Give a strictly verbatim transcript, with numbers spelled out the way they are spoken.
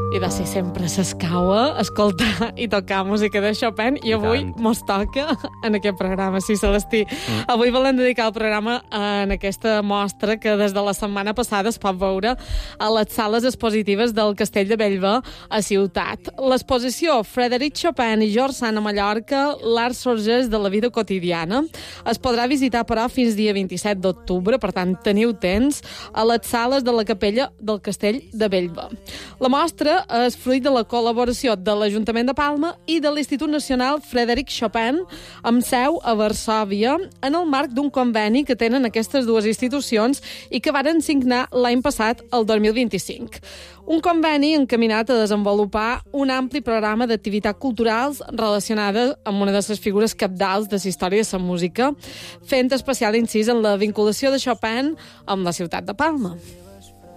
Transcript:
I de ser sempre s'escaua escoltar i tocar música de Chopin i, I avui mos toca en aquest programa, sí, Celestí. Mm. Avui volem dedicar el programa en aquesta mostra que des de la setmana passada es pot veure a les sales expositives del Castell de Bellver a Ciutat. L'exposició Frédéric Chopin i George Sand a Mallorca, l'art sorgeix de la vida quotidiana. Es podrà visitar, però, fins dia vint-i-set d'octubre, per tant, teniu temps, a les sales de la capella del Castell de Bellver. La mostra és fruit de la col·laboració de l'Ajuntament de Palma i de l'Institut Nacional Frédéric Chopin, amb seu a Varsòvia, en el marc d'un conveni que tenen aquestes dues institucions i que varen signar l'any passat, el dos mil vint-i-cinc. Un conveni encaminat a desenvolupar un ampli programa d'activitats culturals relacionades amb una de les figures cabdals de la història de la música, fent especial incís en la vinculació de Chopin amb la ciutat de Palma.